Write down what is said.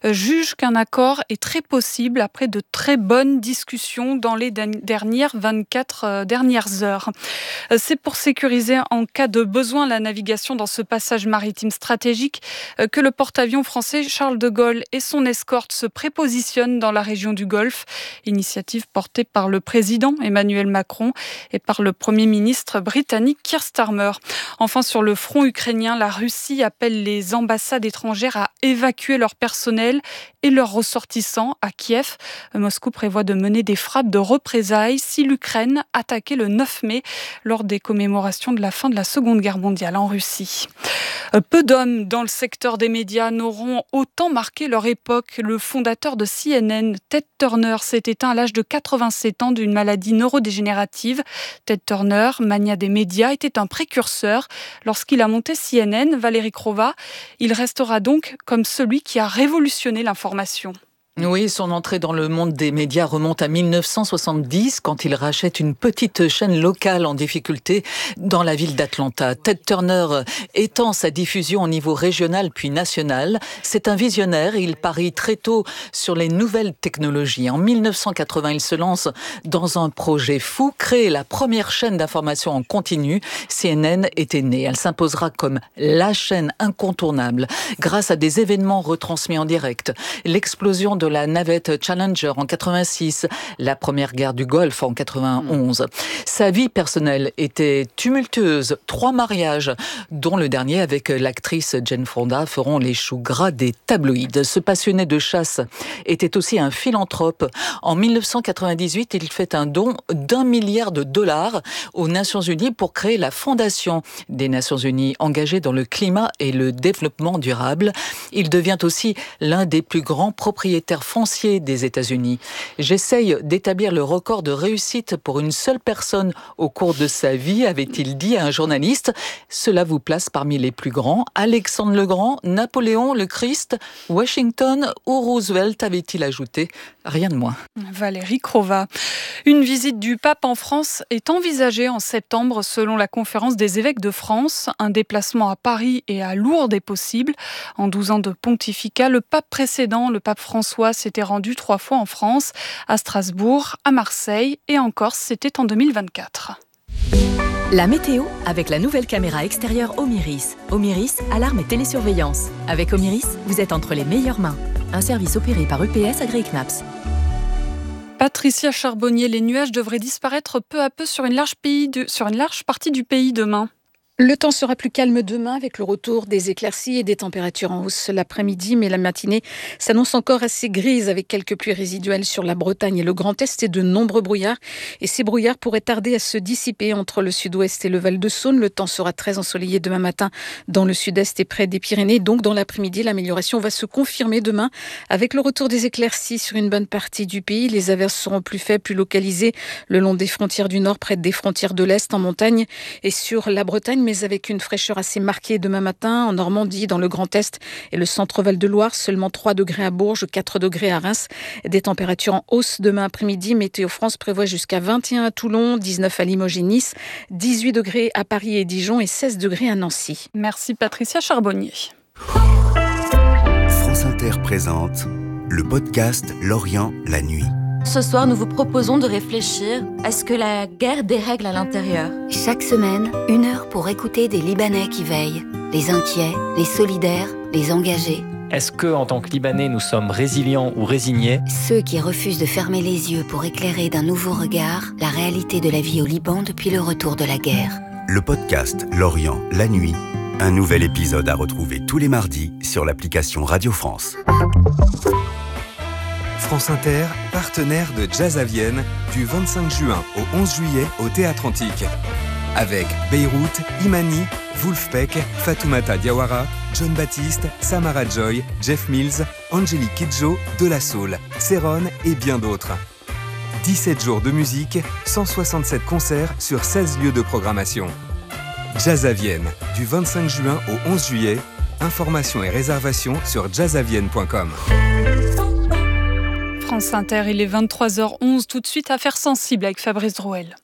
juge qu'un accord est très possible après de très bonnes discussions dans les dernières 24 dernières heures. C'est pour sécuriser en cas de besoin la navigation dans ce passage maritime stratégique que le porte-avions français Charles de Gaulle et son escorte se prépositionnent dans la région du Golfe. Initiative portée par le président Emmanuel Macron et par le Premier ministre britannique Keir Starmer. Enfin, sur le front ukrainien, la Russie appelle les ambassades étrangères à évacuer leur personnel et leurs ressortissants à Kiev. Moscou prévoit de mener des frappes de représailles si l'Ukraine attaquait le 9 mai lors des commémorations de la fin de la Seconde Guerre mondiale en Russie. Peu d'hommes dans le secteur des médias n'auront autant marqué leur époque. Le fondateur de CNN, Ted Turner, s'est éteint à l'âge de 87 ans d'une maladie neurodégénérative. Ted Turner, mania des médias, était un précurseur. Lorsqu'il a monté CNN, Valérie Crova, il restera donc comme celui qui a révolutionné l'information. Oui, son entrée dans le monde des médias remonte à 1970 quand il rachète une petite chaîne locale en difficulté dans la ville d'Atlanta. Ted Turner étend sa diffusion au niveau régional puis national. C'est un visionnaire et il parie très tôt sur les nouvelles technologies. En 1980, il se lance dans un projet fou, créer la première chaîne d'information en continu. CNN était née. Elle s'imposera comme la chaîne incontournable grâce à des événements retransmis en direct. L'explosion de la navette Challenger en 86, la première guerre du Golfe en 91. Sa vie personnelle était tumultueuse. 3 mariages, dont le dernier avec l'actrice Jane Fonda, feront les choux gras des tabloïds. Ce passionné de chasse était aussi un philanthrope. En 1998, il fait un don d'$1 milliard aux Nations Unies pour créer la Fondation des Nations Unies, engagée dans le climat et le développement durable. Il devient aussi l'un des plus grands propriétaires foncier des États-Unis. J'essaye d'établir le record de réussite pour une seule personne au cours de sa vie, avait-il dit à un journaliste. Cela vous place parmi les plus grands. Alexandre le Grand, Napoléon, le Christ, Washington ou Roosevelt, avait-il ajouté. Rien de moins. Valérie Crova. Une visite du pape en France est envisagée en septembre selon la conférence des évêques de France. Un déplacement à Paris et à Lourdes est possible. En 12 ans de pontificat, le pape précédent, le pape François, s'était rendu 3 fois en France, à Strasbourg, à Marseille et en Corse, c'était en 2024. La météo avec la nouvelle caméra extérieure Omiris. Omiris, alarme et télésurveillance. Avec Omiris, vous êtes entre les meilleures mains. Un service opéré par EPS agréé CNAPS. Patricia Charbonnier, les nuages devraient disparaître peu à peu sur une large partie du pays demain. Le temps sera plus calme demain avec le retour des éclaircies et des températures en hausse l'après-midi, mais la matinée s'annonce encore assez grise avec quelques pluies résiduelles sur la Bretagne et le Grand Est et de nombreux brouillards. Et ces brouillards pourraient tarder à se dissiper entre le sud-ouest et le Val-de-Saône. Le temps sera très ensoleillé demain matin dans le sud-est et près des Pyrénées. Donc dans l'après-midi, l'amélioration va se confirmer demain avec le retour des éclaircies sur une bonne partie du pays. Les averses seront plus faibles, plus localisées le long des frontières du nord, près des frontières de l'est, en montagne et sur la Bretagne, mais avec une fraîcheur assez marquée demain matin en Normandie, dans le Grand Est et le centre Val-de-Loire. Seulement 3 degrés à Bourges, 4 degrés à Reims. Des températures en hausse demain après-midi. Météo France prévoit jusqu'à 21 à Toulon, 19 à Limoges et Nice, 18 degrés à Paris et Dijon et 16 degrés à Nancy. Merci Patricia Charbonnier. France Inter présente le podcast Lorient la nuit. Ce soir, nous vous proposons de réfléchir à ce que la guerre dérègle à l'intérieur. Chaque semaine, 1 heure pour écouter des Libanais qui veillent. Les inquiets, les solidaires, les engagés. Est-ce que, en tant que Libanais, nous sommes résilients ou résignés ? Ceux qui refusent de fermer les yeux pour éclairer d'un nouveau regard la réalité de la vie au Liban depuis le retour de la guerre. Le podcast Lorient la nuit. Un nouvel épisode à retrouver tous les mardis sur l'application Radio France. France Inter, partenaire de Jazz à Vienne, du 25 juin au 11 juillet au Théâtre Antique. Avec Beyrouth, Imani, Wolfpack, Fatoumata Diawara, John Baptiste, Samara Joy, Jeff Mills, Angélique Kidjo, De La Soul, Céron et bien d'autres. 17 jours de musique, 167 concerts sur 16 lieux de programmation. Jazz à Vienne, du 25 juin au 11 juillet. Informations et réservations sur jazzavienne.com. France Inter, il est 23h11, tout de suite Affaires sensibles avec Fabrice Drouel.